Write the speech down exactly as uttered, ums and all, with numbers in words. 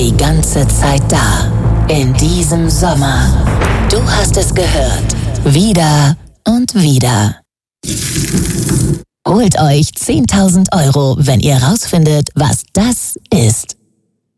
die ganze Zeit da. In diesem Sommer. Du hast es gehört. Wieder und wieder. Holt euch zehntausend Euro, wenn ihr rausfindet, was das ist.